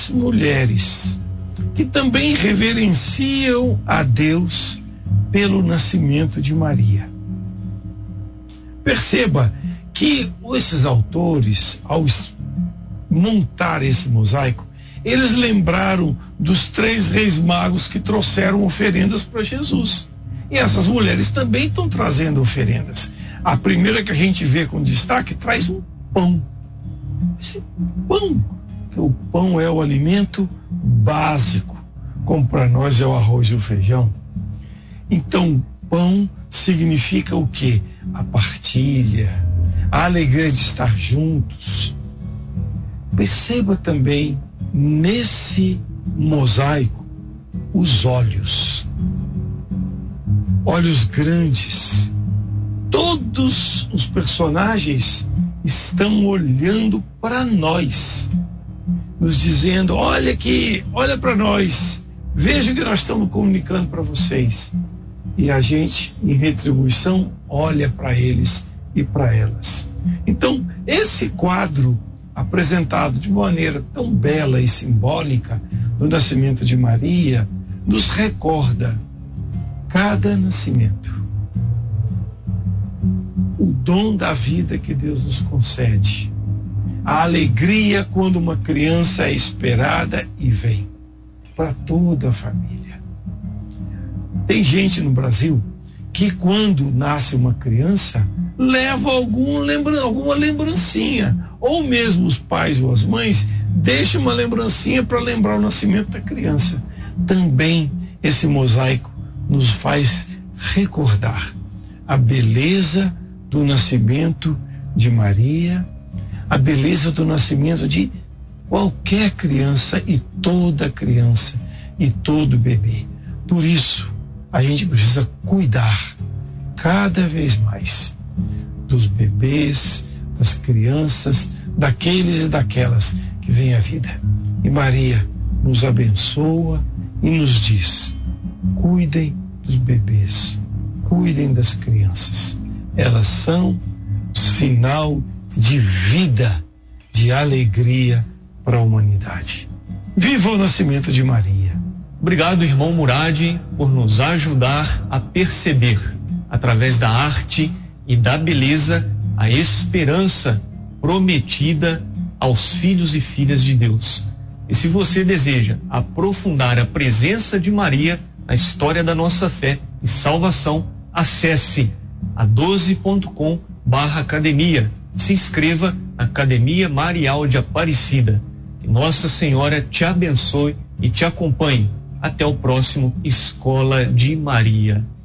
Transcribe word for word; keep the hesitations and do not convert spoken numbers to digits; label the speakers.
Speaker 1: três mulheres que também reverenciam a Deus pelo nascimento de Maria. Perceba que esses autores, ao montar esse mosaico, eles lembraram dos três reis magos que trouxeram oferendas para Jesus. E essas mulheres também estão trazendo oferendas. A primeira que a gente vê com destaque traz um pão. Esse pão, que o pão é o alimento básico, como para nós é o arroz e o feijão. Então, pão significa o quê? A partilha, a alegria de estar juntos. Perceba também nesse mosaico os olhos. Olhos grandes. Todos os personagens estão olhando para nós, nos dizendo: olha aqui, olha para nós, veja o que nós estamos comunicando para vocês. E a gente, em retribuição, olha para eles e para elas. Então, esse quadro, apresentado de maneira tão bela e simbólica do nascimento de Maria, nos recorda cada nascimento, o dom da vida que Deus nos concede, a alegria quando uma criança é esperada e vem para toda a família. Tem gente no Brasil que, quando nasce uma criança, leva algum lembra, alguma lembrancinha, ou mesmo os pais ou as mães deixam uma lembrancinha para lembrar o nascimento da criança. Também esse mosaico nos faz recordar a beleza do nascimento de Maria, a beleza do nascimento de qualquer criança e toda criança e todo bebê. Por isso, a gente precisa cuidar cada vez mais dos bebês, das crianças, daqueles e daquelas que vêm à vida. E Maria nos abençoa e nos diz: cuidem dos bebês, cuidem das crianças. Elas são sinal de vida, de alegria para a humanidade. Viva o nascimento de Maria!
Speaker 2: Obrigado, irmão Murad, por nos ajudar a perceber, através da arte e da beleza, a esperança prometida aos filhos e filhas de Deus. E se você deseja aprofundar a presença de Maria na história da nossa fé e salvação, acesse a doze ponto com barra academia. Se inscreva na Academia Marial de Aparecida. Que Nossa Senhora te abençoe e te acompanhe. Até o próximo Escola de Maria.